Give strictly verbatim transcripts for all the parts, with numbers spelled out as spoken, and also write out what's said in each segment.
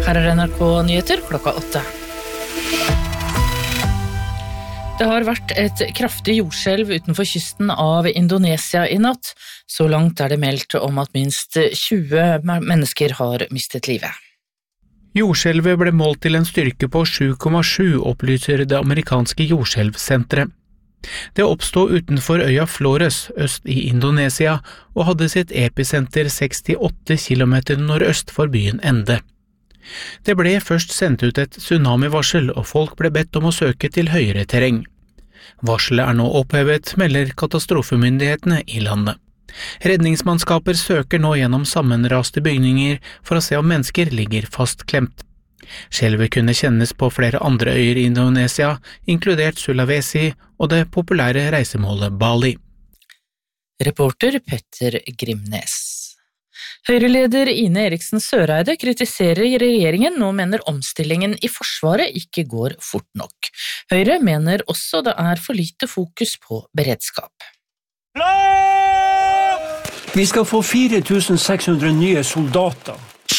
Her er N R K-nyheter klokka åtte. Det har vært et kraftig jordskjelv utenfor kysten av Indonesia i natt. Så langt er det meldt om at minst tjue mennesker har mistet livet. Jordskjelvet ble målt til en styrke på sju komma sju, opplyser det amerikanske jordskjelvsenteret. Det oppstod utenfor øya Flores, øst i Indonesia, og hadde sitt episenter sekstiåtte kilometer nordøst for byen Ende. Det ble først sendt ut et tsunamivarsel, og folk ble bedt om å søke til høyere terreng. Varselet er nå opphevet, melder katastrofemyndighetene i landet. Redningsmannskaper søker nå gjennom sammenraste bygninger for å se om mennesker ligger fastklemt. Skjelvet kunne kjennes på flere andre øyer i Indonesia, inkludert Sulawesi og det populære reisemålet Bali. Reporter Petter Grimnes. Høyreleder Ine Eriksen Søreide kritiserer regjeringen og mener omstillingen i Forsvaret ikke går fort nok. Høyre mener også det er for lite fokus på beredskap. Vi skal få fire tusen seks hundre nye soldater.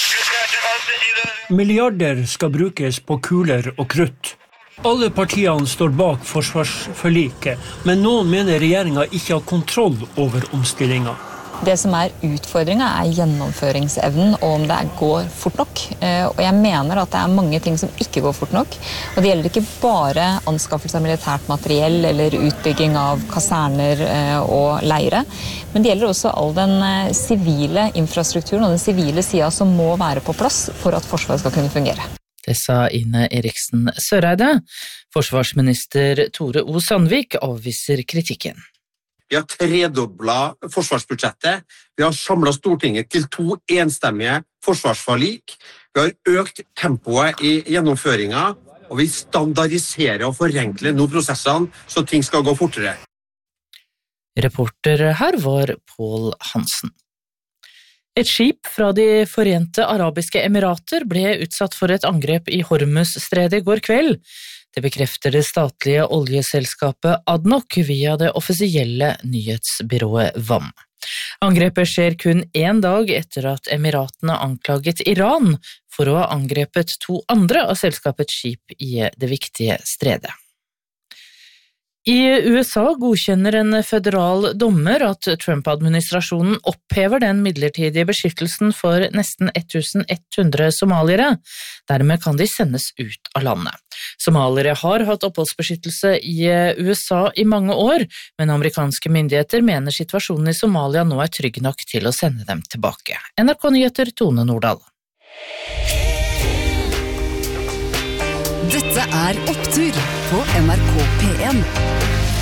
Milliarder skal brukes på kuler og krutt. Alle partiene står bak forsvarsforliket, men noen mener regjeringen ikke har kontroll over omstillingen. Det som er utfordringen er gjennomføringsevnen, og om det går fort nok. Og jeg mener at det er mange ting som ikke går fort nok. Og det gjelder ikke bare anskaffelse av militært materiell eller utbygging av kaserner og leire, men det gjelder også all den sivile infrastrukturen og den sivile siden som må være på plass for at Forsvaret skal kunne fungere. Det sa Ine Eriksen Søreide. Forsvarsminister Tore O. Sandvik avviser kritikken. Vi har tredoblet forsvarsbudsjettet, vi har samlet Stortinget til to enstemmige forsvarsforlik, vi har økt tempoet i gjennomføringen, og vi standardiserer og forenkler nå prosessene så ting skal gå fortere. Reporter her var Pål Hansen. Et skip fra de Forente Arabiske Emirater ble utsatt for et angrep i Hormuz-stredet i går kveld. Det bekrefter det statlige oljeselskapet ADNOC via det offisielle nyhetsbyrået V A M. Angrepet skjer kun en dag etter at Emiratene anklaget Iran for å ha angrepet to andre av selskapets skip i det viktige stredet. I U S A godkjenner en føderal dommer at Trump-administrasjonen opphever den midlertidige beskyttelsen for nesten ellevetusen hundre somaliere. Dermed kan de sendes ut av landet. Somaliere har hatt oppholdsbeskyttelse i U S A i mange år, men amerikanske myndigheter mener situasjonen i Somalia nå er trygg nok til å sende dem tilbake. N R K-nyheter Tone Nordahl. Dette er Opptur på N R K P en.